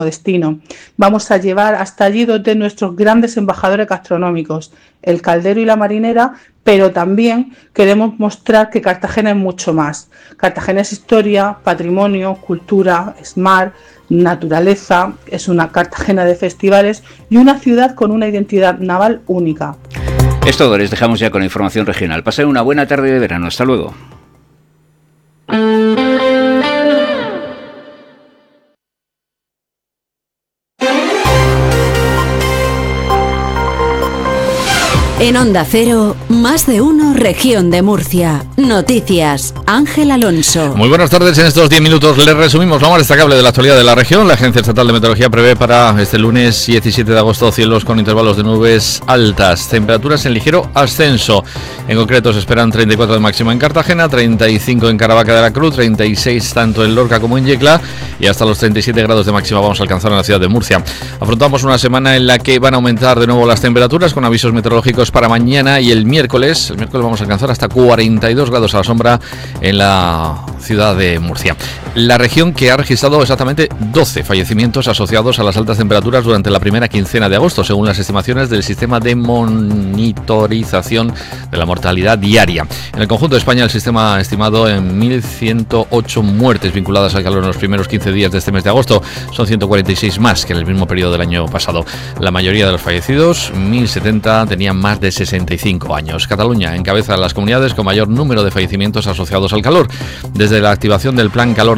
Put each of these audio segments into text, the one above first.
destino. Vamos a llevar hasta allí dos de nuestros grandes embajadores gastronómicos, el Caldero y la Marinera, pero también queremos mostrar que Cartagena es mucho más. Cartagena es historia, patrimonio, cultura, es mar, naturaleza, es una Cartagena de festivales y una ciudad con una identidad naval única. Es todo, les dejamos ya con la información regional. Pasen una buena tarde de verano. Hasta luego. En Onda Cero, Más de Uno, Región de Murcia. Noticias, Ángel Alonso. Muy buenas tardes, en estos 10 minutos les resumimos lo más destacable de la actualidad de la región. La Agencia Estatal de Meteorología prevé para este lunes 17 de agosto cielos con intervalos de nubes altas, temperaturas en ligero ascenso. En concreto se esperan 34 de máxima en Cartagena, 35 en Caravaca de la Cruz, 36 tanto en Lorca como en Yecla y hasta los 37 grados de máxima vamos a alcanzar en la ciudad de Murcia. Afrontamos una semana en la que van a aumentar de nuevo las temperaturas con avisos meteorológicos para mañana y el miércoles vamos a alcanzar hasta 42 grados a la sombra en la ciudad de Murcia. La región que ha registrado exactamente 12 fallecimientos asociados a las altas temperaturas durante la primera quincena de agosto, según las estimaciones del sistema de monitorización de la mortalidad diaria. En el conjunto de España el sistema ha estimado en 1.108 muertes vinculadas al calor en los primeros 15 días de este mes de agosto. Son 146 más que en el mismo periodo del año pasado. La mayoría de los fallecidos, 1.070, tenían más de 65 años. Cataluña encabeza las comunidades con mayor número de fallecimientos asociados al calor. Desde la activación del Plan Calor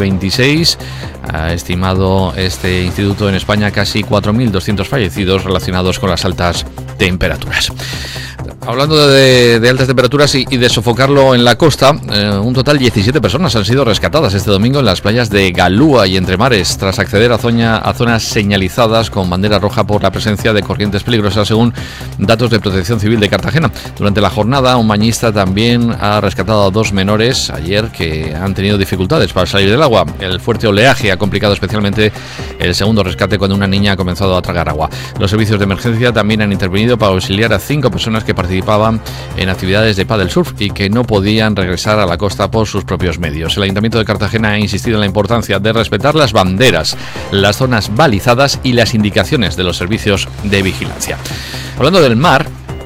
2026, ha estimado este instituto en España casi 4.200 fallecidos relacionados con las altas temperaturas. Hablando de altas temperaturas y de sofocarlo en la costa, un total de 17 personas han sido rescatadas este domingo en las playas de Galúa y Entremares, tras acceder a zonas señalizadas con bandera roja por la presencia de corrientes peligrosas, según datos de Protección Civil de Cartagena. Durante la jornada, un bañista también ha rescatado a 2 menores ayer que han tenido dificultades para salir del agua. El fuerte oleaje ha complicado especialmente el segundo rescate cuando una niña ha comenzado a tragar agua. Los servicios de emergencia también han intervenido para auxiliar a 5 personas que participaban en actividades de paddle surf y que no podían regresar a la costa por sus propios medios. El Ayuntamiento de Cartagena ha insistido en la importancia de respetar las banderas, las zonas balizadas y las indicaciones de los servicios de vigilancia. Hablando del mar,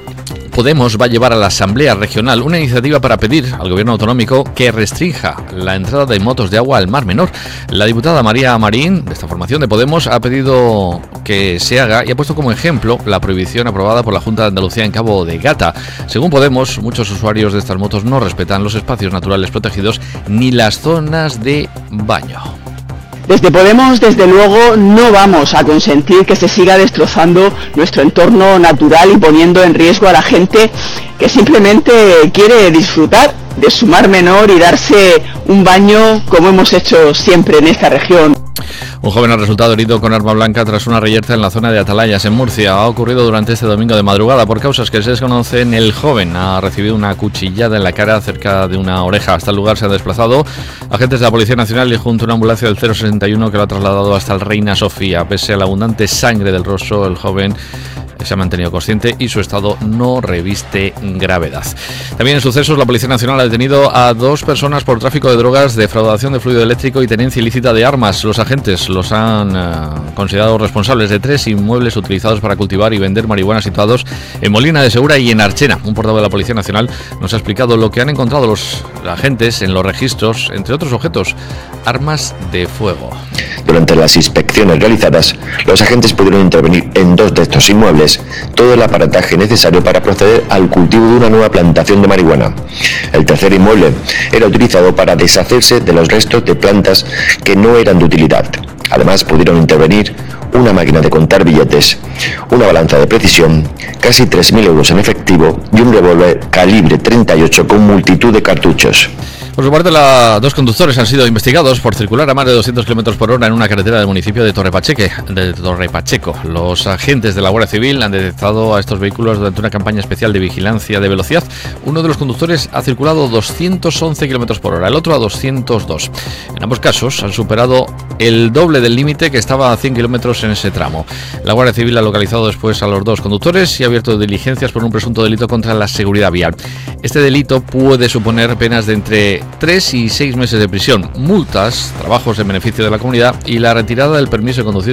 Podemos va a llevar a la Asamblea Regional una iniciativa para pedir al Gobierno autonómico que restrinja la entrada de motos de agua al Mar Menor. La diputada María Marín, de esta formación de Podemos, ha pedido que se haga y ha puesto como ejemplo la prohibición aprobada por la Junta de Andalucía en Cabo de Gata. Según Podemos, muchos usuarios de estas motos no respetan los espacios naturales protegidos ni las zonas de baño. Desde Podemos, desde luego, no vamos a consentir que se siga destrozando nuestro entorno natural y poniendo en riesgo a la gente que simplemente quiere disfrutar de su Mar Menor y darse un baño como hemos hecho siempre en esta región. Un joven ha resultado herido con arma blanca tras una reyerta en la zona de Atalayas, en Murcia. Ha ocurrido durante este domingo de madrugada. Por causas que se desconocen, el joven ha recibido una cuchillada en la cara cerca de una oreja. Hasta el lugar se han desplazado agentes de la Policía Nacional y junto a una ambulancia del 061 que lo ha trasladado hasta el Reina Sofía. Pese a la abundante sangre del rostro, el joven se ha mantenido consciente y su estado no reviste gravedad. También en sucesos, la Policía Nacional ha detenido a 2 personas por tráfico de drogas, defraudación de fluido eléctrico y tenencia ilícita de armas. Los agentes los han considerado responsables de 3 inmuebles utilizados para cultivar y vender marihuana situados en Molina de Segura y en Archena. Un portavoz de la Policía Nacional nos ha explicado lo que han encontrado los agentes en los registros, entre otros objetos, armas de fuego. Durante las inspecciones realizadas, los agentes pudieron intervenir en 2 de estos inmuebles todo el aparataje necesario para proceder al cultivo de una nueva plantación de marihuana. El tercer inmueble era utilizado para deshacerse de los restos de plantas que no eran de utilidad. Además, pudieron intervenir una máquina de contar billetes, una balanza de precisión, casi 3.000 euros en efectivo y un revólver calibre 38 con multitud de cartuchos. Por su parte, 2 conductores han sido investigados por circular a más de 200 km por hora en una carretera del municipio de Torrepacheco. Los agentes de la Guardia Civil han detectado a estos vehículos durante una campaña especial de vigilancia de velocidad. Uno de los conductores ha circulado 211 km por hora, el otro a 202. En ambos casos han superado el doble del límite, que estaba a 100 km en ese tramo. La Guardia Civil ha localizado después a los 2 conductores y ha abierto diligencias por un presunto delito contra la seguridad vial. Este delito puede suponer penas de entre 3 y 6 meses de prisión, multas, trabajos en beneficio de la comunidad y la retirada del permiso de conducir